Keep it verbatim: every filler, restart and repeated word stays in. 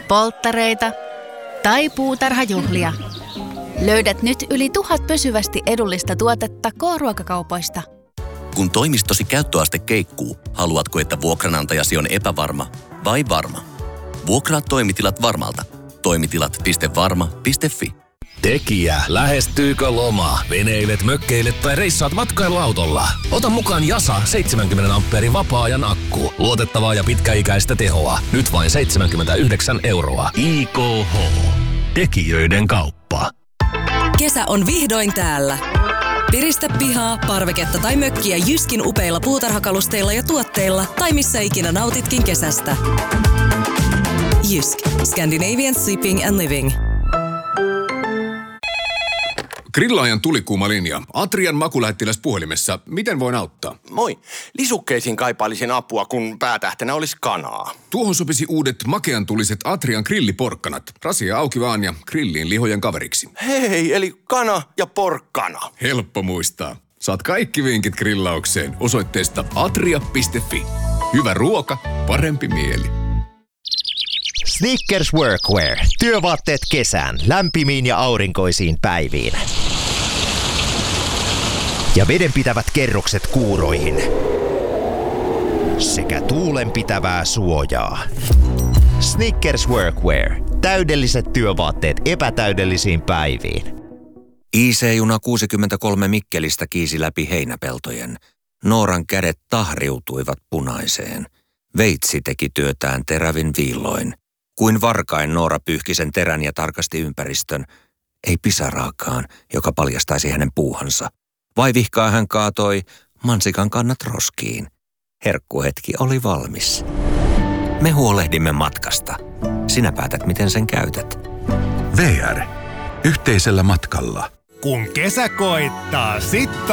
polttareita tai puutarhajuhlia. Löydät nyt yli tuhat pysyvästi edullista tuotetta K-ruokakaupoista. Kun toimistosi käyttöaste keikkuu, haluatko, että vuokranantajasi on epävarma vai varma? Vuokraa toimitilat Varmalta. Toimitilat piste varma piste fi. Tekijä, lähestyykö loma? Veneilet, mökkeilet tai reissaat matkailuautolla? Ota mukaan Jasa seitsemänkymmentä ampeerin vapaa-ajan akku. Luotettavaa ja pitkäikäistä tehoa. Nyt vain seitsemänkymmentäyhdeksän euroa. I K H. Tekijöiden kauppa. Kesä on vihdoin täällä. Piristä pihaa, parveketta tai mökkiä Jyskin upeilla puutarhakalusteilla ja tuotteilla tai missä ikinä nautitkin kesästä. Jysk. Scandinavian Sleeping and Living. Grillaajan tulikuuma linja. Atrian makulähettiläs puhelimessa. Miten voin auttaa? Moi. Lisukkeisiin kaipailisin apua, kun päätähtenä olisi kanaa. Tuohon sopisi uudet makean tuliset Atrian grilliporkkanat. Rasia auki vaan ja grilliin lihojen kaveriksi. Hei, eli kana ja porkkana. Helppo muistaa. Saat kaikki vinkit grillaukseen osoitteesta atria piste fi. Hyvä ruoka, parempi mieli. Snickers Workwear. Työvaatteet kesään, lämpimiin ja aurinkoisiin päiviin. Ja vedenpitävät kerrokset kuuroihin. Sekä tuulenpitävää suojaa. Snickers Workwear. Täydelliset työvaatteet epätäydellisiin päiviin. I C-juna kuusikymmentäkolme Mikkelistä kiisi läpi heinäpeltojen. Nooran kädet tahriutuivat punaiseen. Veitsi teki työtään terävin viilloin. Kuin varkain Noora pyyhki sen terän ja tarkasti ympäristön. Ei pisaraakaan, joka paljastaisi hänen puuhansa. Vaivihkaa hän kaatoi mansikan kannat roskiin. Herkkuhetki oli valmis. Me huolehdimme matkasta. Sinä päätät, miten sen käytät. V R. Yhteisellä matkalla. Kun kesä koittaa, sit